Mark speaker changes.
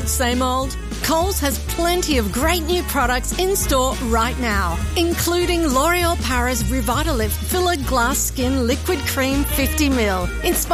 Speaker 1: Same old? Coles has plenty of great new products in store right now, including L'Oreal Paris Revitalift Filler Glass Skin Liquid Cream 50ml,